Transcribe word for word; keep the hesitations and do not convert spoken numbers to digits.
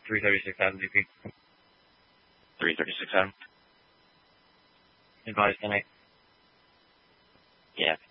three thirty-six Adam D P. three thirty-six Adam. Advise ten eight. Yeah.